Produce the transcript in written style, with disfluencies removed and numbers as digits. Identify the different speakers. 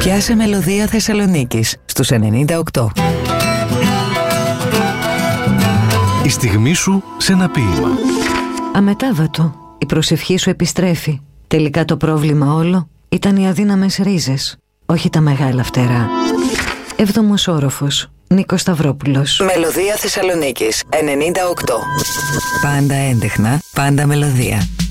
Speaker 1: Πιάσε μελωδία Θεσσαλονίκης στους 98.
Speaker 2: Η στιγμή σου σε ένα ποίημα.
Speaker 3: Αμετάβατο, η προσευχή σου επιστρέφει. Τελικά το πρόβλημα όλο ήταν οι αδύναμες ρίζες, όχι τα μεγάλα φτερά. 7ος όροφος, Νίκος Σταυρόπουλος.
Speaker 1: Μελωδία Θεσσαλονίκης 98. Πάντα έντεχνα, πάντα μελωδία.